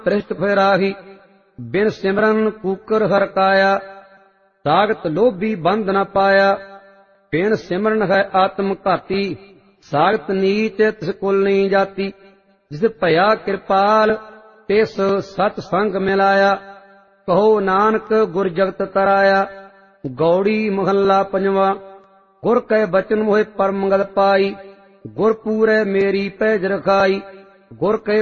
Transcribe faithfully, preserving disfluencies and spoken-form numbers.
ਤ੍ਰਿਸ਼ਟ ਫੇਰਾਹੀ। ਬਿਨ ਸਿਮਰਨ ਕੂਕਰ ਹਰ ਕਾਇਆ, ਸਾਗਤ ਲੋਭੀ ਬੰਧ ਨ ਪਾਇਆ। ਬਿਨ ਸਿਮਰਨ ਹੈ ਆਤਮ ਘਾਤੀ, ਸਾਗਤ ਨੀਚ ਤਿਸ ਕੁਲ ਨੀ ਜਾਤੀ। ਜਿਸ ਭਇਆ ਕਿਰਪਾਲ ਤਿਸ ਸਤ ਸੰਗ ਮਿਲਾਇਆ, ਕਹੋ ਨਾਨਕ ਗੁਰ ਜਗਤ ਤਰਾਇਆ। ਗੌੜੀ ਮਹੱਲਾ ਪੰਜਵਾਂ। ਗੁਰ ਕੈ ਬਚਨ ਮੋਹਿ ਪਰਮ ਮੰਗਲ ਪਾਈ, ਗੁਰ ਪੂਰੈ ਮੇਰੀ ਪੈਜ ਰਖਾਈ। ਗੁਰ ਕੈ